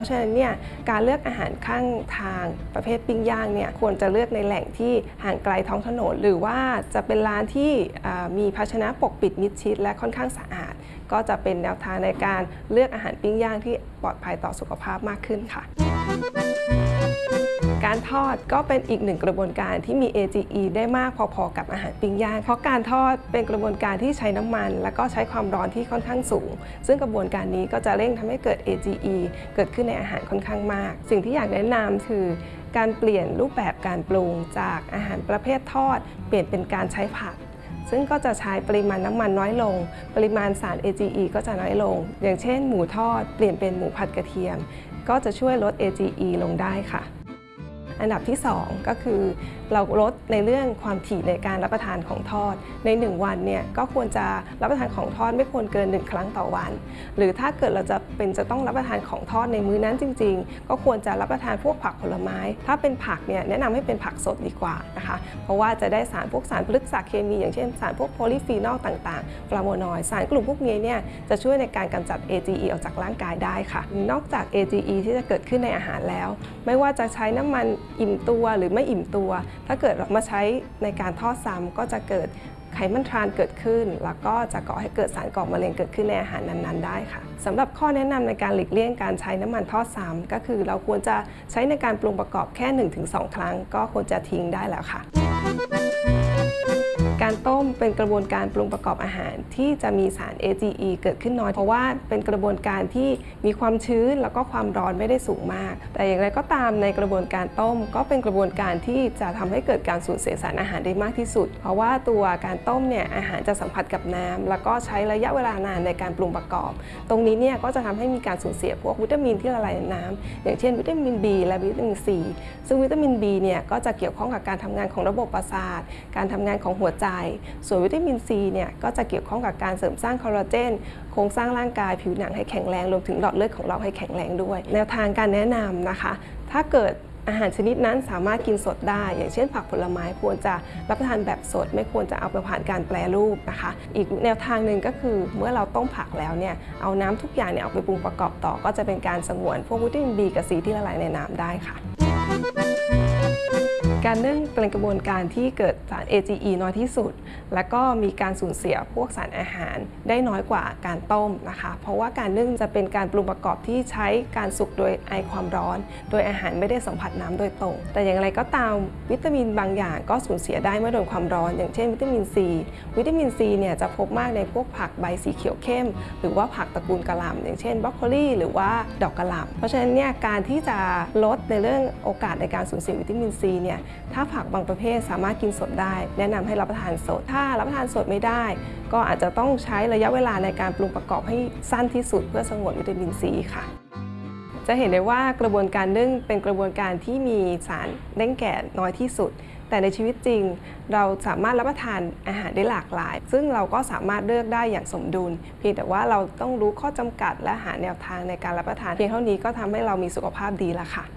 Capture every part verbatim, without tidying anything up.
เพราะฉะนั้นเนี่ยการเลือกอาหารข้างทางประเภทปิ้งย่างเนี่ยควรจะเลือกในแหล่งที่ห่างไกลท้องถนนหรือว่าจะเป็นร้านที่มีภาชนะปกปิดมิดชิดและค่อนข้างสะอาดก็จะเป็นแนวทางในการเลือกอาหารปิ้งย่างที่ปลอดภัยต่อสุขภาพมากขึ้นค่ะการทอดก็เป็นอีกหนึ่งกระบวนการที่มี เอ จี อี ได้มากพอๆกับอาหารปิ้งย่างเพราะการทอดเป็นกระบวนการที่ใช้น้ำมันและก็ใช้ความร้อนที่ค่อนข้างสูงซึ่งกระบวนการนี้ก็จะเร่งทำให้เกิด เอ จี อี เกิดขึ้นในอาหารค่อนข้างมากสิ่งที่อยากแนะนำคือการเปลี่ยนรูปแบบการปรุงจากอาหารประเภททอดเปลี่ยนเป็นการใช้ผักซึ่งก็จะใช้ปริมาณน้ำมันน้อยลงปริมาณสาร เอ จี อี ก็จะน้อยลงอย่างเช่นหมูทอดเปลี่ยนเป็นหมูผัดกระเทียมก็จะช่วยลด เอ จี อี ลงได้ค่ะอันดับที่สองก็คือเราลดในเรื่องความถี่ในการรับประทานของทอดในหนึ่งวันเนี่ยก็ควรจะรับประทานของทอดไม่ควรเกินหนึ่งครั้งต่อวันหรือถ้าเกิดเราจะเป็นจะต้องรับประทานของทอดในมื้อนั้นจริงๆก็ควรจะรับประทานพวกผักผลไม้ถ้าเป็นผักเนี่ยแนะนำให้เป็นผักสดดีกว่านะคะเพราะว่าจะได้สารพวกสารพฤกษสารเคมีอย่างเช่นสารพวกโพลีฟีนอลต่างๆฟลาโวนอยด์สารกลุ่มพวกนี้เนี่ยจะช่วยในการกำจัด เอ จี อี ออกจากร่างกายได้ค่ะนอกจาก เอ จี อี ที่จะเกิดขึ้นในอาหารแล้วไม่ว่าจะใช้น้ำมันอิ่มตัวหรือไม่อิ่มตัวถ้าเกิดเรามาใช้ในการทอดซ้ำก็จะเกิดไขมันทรานเกิดขึ้นแล้วก็จะก่อให้เกิดสารก่อมะเร็งเกิดขึ้นในอาหารนั้นๆได้ค่ะสำหรับข้อแนะนำในการหลีกเลี่ยงการใช้น้ำมันทอดซ้ำก็คือเราควรจะใช้ในการปรุงประกอบแค่ หนึ่งถึงสอง ครั้งก็ควรจะทิ้งได้แล้วค่ะการต้มเป็นกระบวนการปรุงประกอบอาหารที่จะมีสาร เอ จี อี เกิดขึ้นน้อยเพราะว่าเป็นกระบวนการที่มีความชื้นแล้วก็ความร้อนไม่ได้สูงมากแต่อย่างไรก็ตามในกระบวนการต้มก็เป็นกระบวนการที่จะทำให้เกิดการสูญเสียสารอาหารได้มากที่สุดเพราะว่าตัวการต้มเนี่ยอาหารจะสัมผัสกับน้ำแล้วก็ใช้ระยะเวลานานในการปรุงประกอบตรงนี้เนี่ยก็จะทำให้มีการสูญเสียพวกวิตามินที่ละลายในน้ำอย่างเช่นวิตามิน บี และวิตามิน ซี ซึ่งวิตามิน บี เนี่ยก็จะเกี่ยวข้องกับการทำงานของระบบประสาทการทำงานของหัวใจส่วนวิตามิน ซี เนี่ยก็จะเกี่ยวข้องกับการเสริมสร้างคอลลาเจนโครงสร้างร่างกายผิวหนังให้แข็งแรงรวมถึงหลอดเลือดของเราให้แข็งแรงด้วยแนวทางการแนะนำนะคะถ้าเกิดอาหารชนิดนั้นสามารถกินสดได้อย่างเช่นผักผลไม้ควรจะรับประทานแบบสดไม่ควรจะเอาไปผ่านการแปรรูปนะคะอีกแนวทางหนึ่งก็คือเมื่อเราต้มผักแล้วเนี่ยเอาน้ำทุกอย่างเนี่ยเอาไปปรุงประกอบต่อก็จะเป็นการสงวนพวกวิตามิน บี กับ ซี ที่ละลายในน้ำได้ค่ะการนึ่งเป็นกระบวนการที่เกิดสาร เอ จี อี น้อยที่สุดและก็มีการสูญเสียพวกสารอาหารได้น้อยกว่าการต้มนะคะเพราะว่าการนึ่งจะเป็นการปรุงประกอบที่ใช้การสุกโดยไอความร้อนโดยอาหารไม่ได้สัมผัสน้ำโดยตรงแต่อย่างไรก็ตามวิตามินบางอย่างก็สูญเสียได้เมื่อโดนความร้อนอย่างเช่นวิตามิน ซี วิตามิน ซี เนี่ยจะพบมากในพวกผักใบสีเขียวเข้มหรือว่าผักตระกูลกะหล่ำอย่างเช่นบรอกโคลีหรือว่าดอกกะหล่ำเพราะฉะนั้นเนี่ยการที่จะลดในเรื่องโอกาสในการสูญเสียวิตามิน ซี เนี่ยถ้าผักบางประเภทสามารถกินสดได้แนะนำให้รับประทานสดถ้ารับประทานสดไม่ได้ก็อาจจะต้องใช้ระยะเวลาในการปรุงประกอบให้สั้นที่สุดเพื่อสงวนวิตามิน ซี ค่ะจะเห็นได้ว่ากระบวนการนึ่งเป็นกระบวนการที่มีสารเร่งแก่น้อยที่สุดแต่ในชีวิตจริงเราสามารถรับประทานอาหารได้หลากหลายซึ่งเราก็สามารถเลือกได้อย่างสมดุลเพียงแต่ว่าเราต้องรู้ข้อจำกัดและหาแนวทางในการรับประทานเพียงเท่านี้ก็ทำให้เรามีสุขภาพดีแล้วค่ะ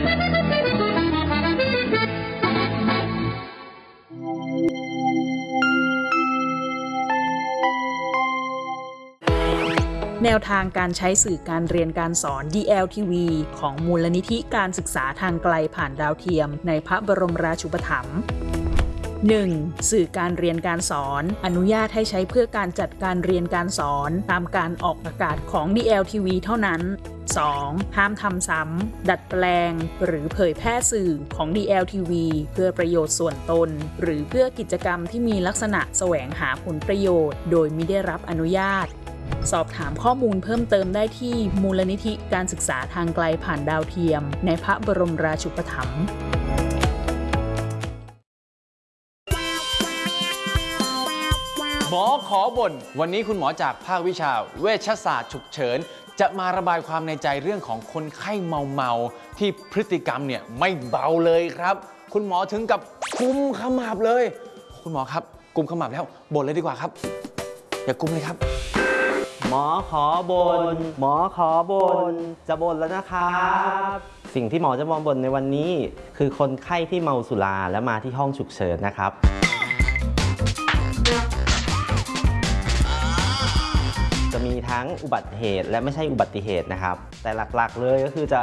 แนวทางการใช้สื่อการเรียนการสอน ดี แอล ที วี ของมูลนิธิการศึกษาทางไกลผ่านดาวเทียมในพระบรมราชูปถัมภ์ หนึ่ง. สื่อการเรียนการสอนอนุญาตให้ใช้เพื่อการจัดการเรียนการสอนตามการออกอากาศของ ดี แอล ที วี เท่านั้น สอง. ห้ามทำซ้ำดัดแปลงหรือเผยแพร่สื่อของ ดี แอล ที วี เพื่อประโยชน์ส่วนตนหรือเพื่อกิจกรรมที่มีลักษณะแสวงหาผลประโยชน์โดยมิได้รับอนุญาตสอบถามข้อมูลเพิ่มเติมได้ที่มูลนิธิการศึกษาทางไกลผ่านดาวเทียมในพระบรมราชูปถัมภ์หมอขอบ่นวันนี้คุณหมอจากภาควิชาเวชศาสตร์ฉุกเฉินจะมาระบายความในใจเรื่องของคนไข้เมาๆที่พฤติกรรมเนี่ยไม่เบาเลยครับคุณหมอถึงกับกุมขมับเลยคุณหมอครับกุมขมับแล้วบ่นเลยดีกว่าครับอย่ากุมเลยครับหมอขอบ่นหมอขอบ่นจะบ่นแล้วนะครับสิ่งที่หมอจะมาบ่นในวันนี้คือคนไข้ที่เมาสุราและมาที่ห้องฉุกเฉินนะครับจะมีทั้งอุบัติเหตุและไม่ใช่อุบัติเหตุนะครับแต่หลักๆเลยก็คือจะ